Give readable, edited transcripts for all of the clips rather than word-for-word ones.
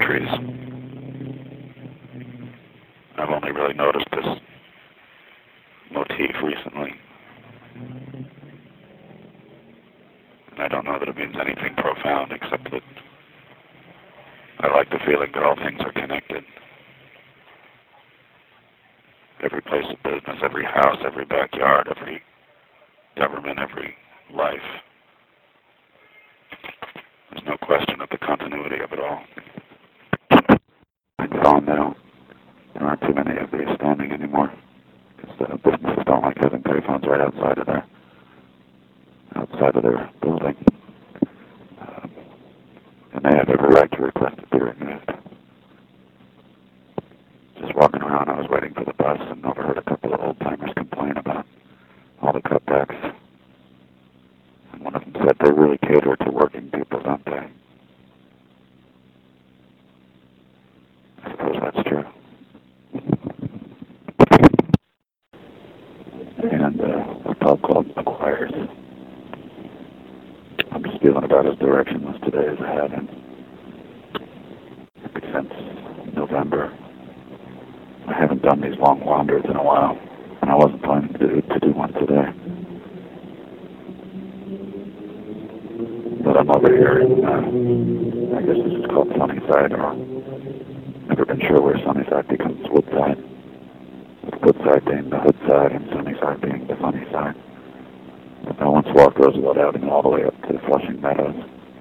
trees. I've only really noticed this motif recently. And I don't know that it means anything profound except that I like the feeling that all things are connected. Every place of business, every house, every backyard, every government, every life. There's no question of the continuity of it all. I'm gone now. There aren't too many of these standing anymore. Because businesses don't like having payphones right outside of their building. And they have every right to request it be removed. Just walking around, I was waiting for the bus and overheard a couple of old-timers complain about all the cutbacks. And one of them said they really cater to working people, don't they? I suppose that's true. And a pub called Acquires. I'm just feeling about as directionless today as I have been since November. I haven't done these long wanders in a while, and I wasn't planning to do one today. But I'm over here in, I guess this is called Sunnyside, or never been sure where Sunnyside becomes Woodside. With Woodside being the hood side and Sunnyside being the funny side. But I once walked Roosevelt Avenue all the way up to Flushing Meadows,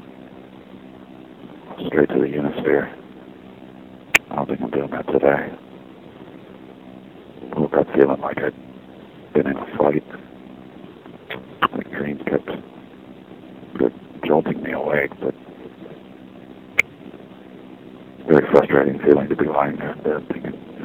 straight to the Unisphere. I don't think I'm doing that today. I woke up feeling like I'd been in a fight. Like dreams kept jolting me awake, but very frustrating feeling to be lying there in bed thinking,